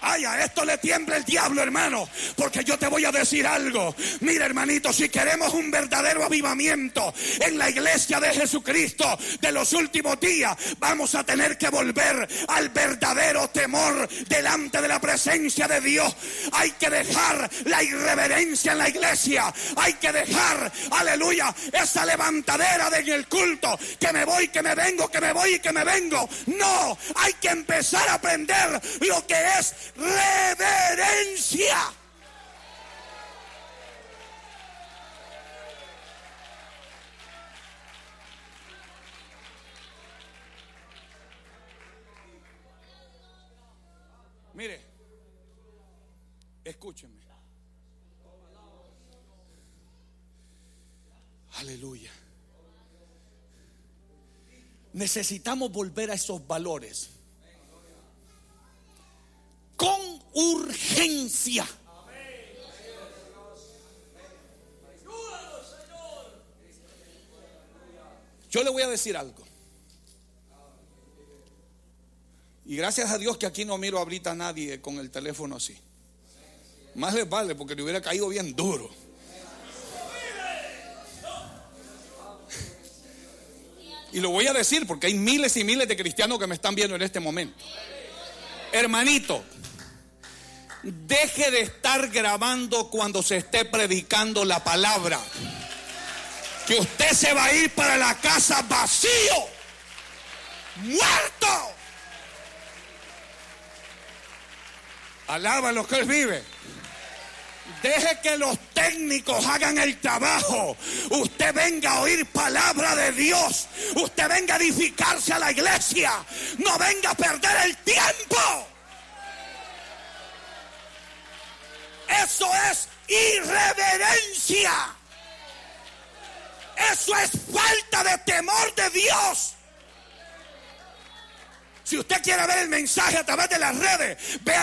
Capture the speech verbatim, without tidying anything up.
Ay, a esto le tiembla el diablo, hermano, porque yo te voy a decir algo. Mira, hermanito, si queremos un verdadero avivamiento en la iglesia de Jesucristo de los últimos días, vamos a tener que volver al verdadero temor delante de la presencia de Dios. Hay que dejar la irreverencia en la iglesia. Hay que dejar, aleluya, esa levantadera de en el culto, que me voy, que me vengo, que me voy y que me vengo. No, hay que empezar a aprender lo que es reverencia. Mire, escúcheme. Aleluya. Necesitamos volver a esos valores con urgencia. Yo le voy a decir algo. Y gracias a Dios que aquí no miro ahorita a nadie con el teléfono así. Más les vale, porque le hubiera caído bien duro. Y lo voy a decir porque hay miles y miles de cristianos que me están viendo en este momento. Hermanito, deje de estar grabando cuando se esté predicando la palabra, que usted se va a ir para la casa vacío, muerto. Alaba lo que él vive. Deje que los técnicos hagan el trabajo. Usted venga a oír palabra de Dios. Usted venga a edificarse a la iglesia. No venga a perder el tiempo. Eso es irreverencia. Eso es falta de temor de Dios. Si usted quiere ver el mensaje a través de las redes, vea